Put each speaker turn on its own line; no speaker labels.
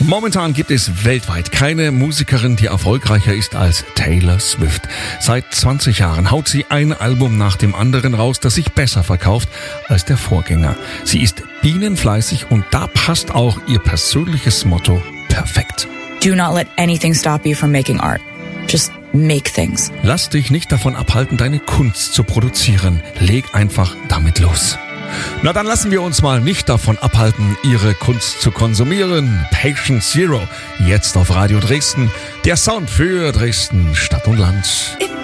Momentan gibt es weltweit keine Musikerin, die erfolgreicher ist als Taylor Swift. Seit 20 Jahren haut sie ein Album nach dem anderen raus, das sich besser verkauft als der Vorgänger. Sie ist bienenfleißig und da passt auch ihr persönliches Motto perfekt.
Do not let anything stop you from making art. Just make things.
Lass dich nicht davon abhalten, deine Kunst zu produzieren. Leg einfach damit los. Na, dann lassen wir uns mal nicht davon abhalten, ihre Kunst zu konsumieren. Patient Zero, jetzt auf Radio Dresden. Der Sound für Dresden, Stadt und Land.